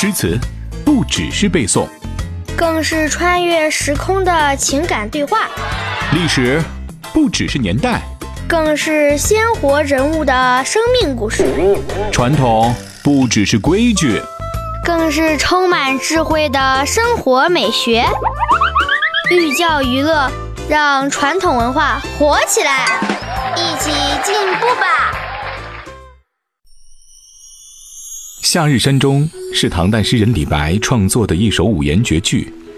诗词不只是背诵， 更是穿越时空的情感对话； 历史不只是年代， 更是鲜活人物的生命故事； 传统不只是规矩， 更是充满智慧的生活美学。寓教于乐，让传统文化活起来，一起进步吧！ 《夏日山中》是唐代诗人李白创作的一首五言绝句，